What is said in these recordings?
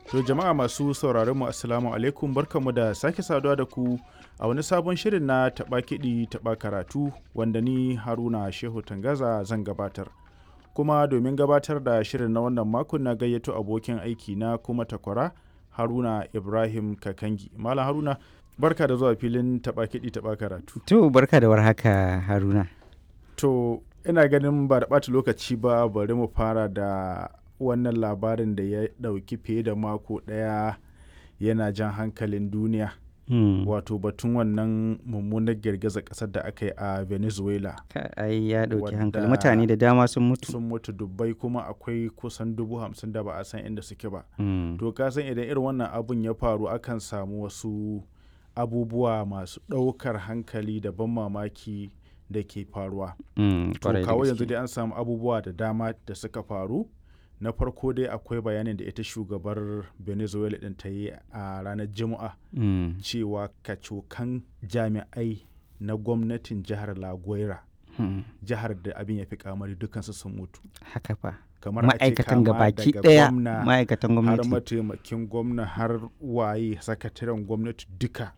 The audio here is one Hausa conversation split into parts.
To jama'a masu sauraron mu assalamu alaikum, barkanmu da sake saduwa da ku a wani sabon shirin na taɓa kiɗi taɓa karatu wanda ni Haruna Shehu Tangaza zan gabatar. Kuma domin gabatar da shirin na wannan makon na gayyato abokin aiki na kuma takwara Haruna Ibrahim Kakangi. Malam Haruna, barka da zuwa filin taɓa kiɗi taɓa karatu. To barka da warhaka Haruna. To ina ganin ba da ɓata lokaci ba, bari mu fara da wannan labarin da ya ɗauki fiye da mako ɗaya yana jan hankalin duniya. Wato batun wannan mummunar girgizar ƙasar da aka yi a Venezuela. Ai ya ɗauki hankali, mutane da dama sun mutu. Sun mutu dubbai, kuma akwai kusan 50,000 da ba a san inda suke ba. To ka san idan irin wannan abun ya faru akan samu wasu abubuwa masu ɗaukar hankali da ban mamaki da ke faruwa. To kawo yanzu dai an samu abubuwa da dama da suka faru. Na farko dai akwai bayanin da ita shugabar Venezuela ɗin ta yi a ranar Juma'a cewa kacokan jami'ai na gwamnatin jihar La Guaira, jihar da abin ya fi kamari, dukansu sun mutu. Haka fa. Kamar ma'aikatan gabaki ɗaya, ma'aikatan gwamnati. Har mataimakin gwamna, har waye sakataren gwamnati duka.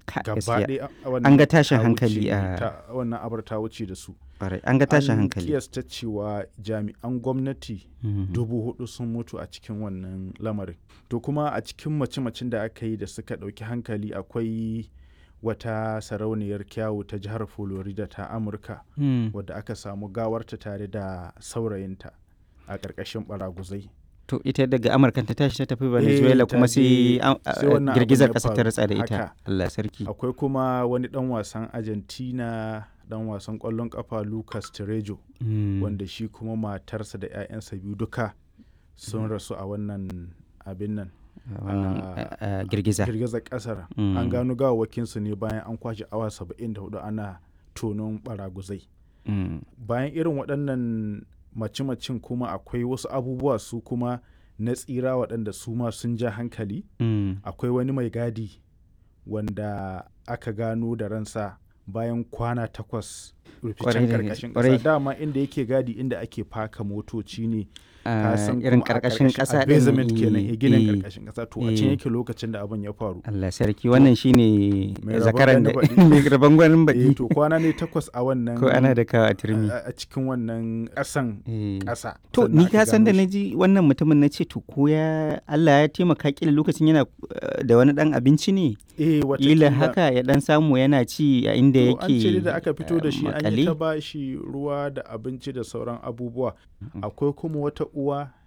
An ga tashin hankali wannan abar ta wuce da su. An ga tashin hankali. An kiyasta cewa jami'an gwamnati 4,000 sun mutu a cikin wannan lamarin. To kuma a cikin mace-macen da aka yi da suka ɗauki hankali akwai wata sarauniyar kyawu ta jihar Florida ta Amurka wadda aka samu gawarta tare da saurayinta a ƙarƙashin baraguzai. To ita daga Amurka ta tashi ta tafi Venezuela kuma sai girgizar ƙasa ta ratsa da ita. Allah sarki. Akwai kuma wani ɗan wasan Argentina, ɗan wasan ƙwallon ƙafa Lucas Terejo, wanda shi kuma matarsa da 'ya'yansa biyu duka sun rasu a wannan abin nan. Girgizar ƙasar. An gano gawawakinsu ne bayan an kwashe awa 74 ana tonon baraguzai. Bayan irin waɗannan mace-macen kuma akwai wasu abubuwa su kuma na tsira waɗanda su ma sun ja hankali. Akwai wani mai gadi wanda aka gano da ransa bayan kwana 8 ruficen karkashin ƙasa. Dama inda yake gadi inda ake faka motoci ne. Irin karkashin ƙasa basement kenan, ginin karkashin ƙasa. To a can yake lokacin da abin ya faru. Allah sarki, wannan shine zakaran da mai rabon gwanin baki. To kwana ne 8 a wannan, ko ana da kawo a turmi a cikin wannan ƙasa. To ni ka san da naji wannan mutumin na ce to ko ya Allah ya taimaka kila lokacin yana da wani dan abinci ne. Kila haka ya dan samu yana ci a inda yake. An ce da aka fito da shi an yi ta bashi ruwa da abinci da sauran abubuwa. Akwai kuma wata uwa